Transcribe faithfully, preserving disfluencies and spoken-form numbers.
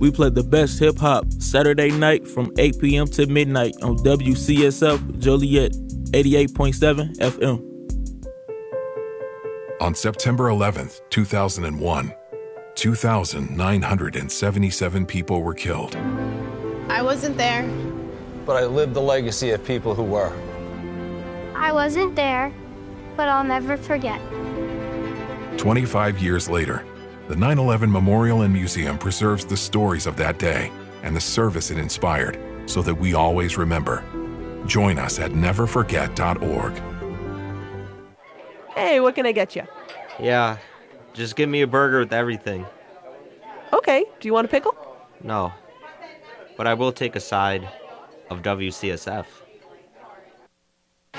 We play the best hip-hop Saturday night from eight p.m. to midnight on W C S F Joliet, eighty-eight point seven F M. On September eleventh, two thousand one, two thousand nine hundred seventy-seven people were killed. I wasn't there. But I lived the legacy of people who were. I wasn't there, but I'll never forget. twenty-five years later, the nine eleven Memorial and Museum preserves the stories of that day and the service it inspired so that we always remember. Join us at never forget dot org. Hey, what can I get you? Yeah, just give me a burger with everything. Okay, do you want a pickle? No, but I will take a side of W C S F.